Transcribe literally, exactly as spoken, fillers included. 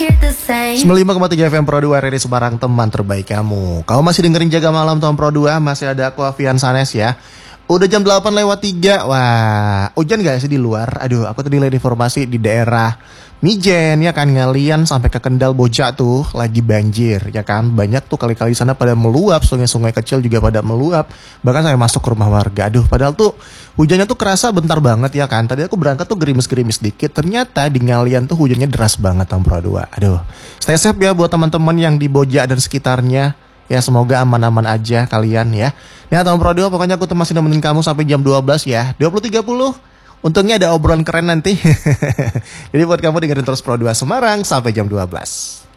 sembilan puluh lima koma tiga F M Pro dua R R I Semarang, teman terbaik kamu. Kamu masih dengerin Jaga Malam tahun Pro dua, masih ada aku Avian Sanes ya. Udah jam delapan lewat tiga. Wah, hujan gak sih di luar? Aduh, aku tadi lihat informasi di daerah Mijen ya kan, ngalian sampai ke Kendal Bojak tuh lagi banjir ya kan. Banyak tuh kali-kali sana pada meluap, sungai-sungai kecil juga pada meluap. Bahkan saya masuk ke rumah warga. Aduh, padahal tuh hujannya tuh kerasa bentar banget ya kan. Tadi aku berangkat tuh gerimis-gerimis dikit. Ternyata di ngalian tuh hujannya deras banget tahun Pro dua. Aduh, stay safe ya buat teman-teman yang di Bojak dan sekitarnya. Ya semoga aman-aman aja kalian ya. Nah tahun Pro dua pokoknya aku tuh masih nemenin kamu sampai jam dua belas ya. dua puluh tiga puluh. Untungnya ada obrolan keren nanti. Jadi buat kamu dengerin terus Pro dua Semarang sampai jam dua belas.